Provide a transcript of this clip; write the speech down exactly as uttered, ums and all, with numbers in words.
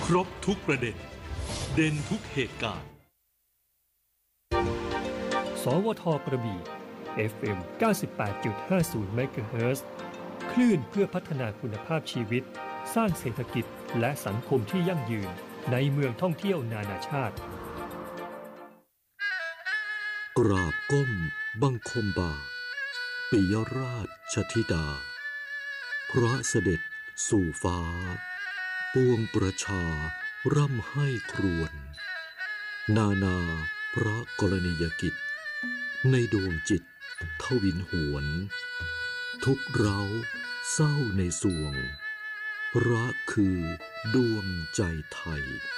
ครบทุกประเด็นเด่นทุกเหตุการณ์สวทกระบี่ เอฟ เอ็ม เก้าสิบแปดจุดห้าศูนย์ เมกะเฮิรตซ์ คลื่นเพื่อพัฒนาคุณภาพชีวิตสร้างเศรษฐกิจและสังคมที่ยั่งยืนในเมืองท่องเที่ยวนานาชาติกราบก้มบังคมบาทปิยราชธิดาพระเสด็จสู่ฟ้าปวงประชาร่ำให้ครวญนานาพระกรณียกิจในดวงจิตทวินหวนทุกเร้าเศร้าในสวงรักคือดวงใจไทย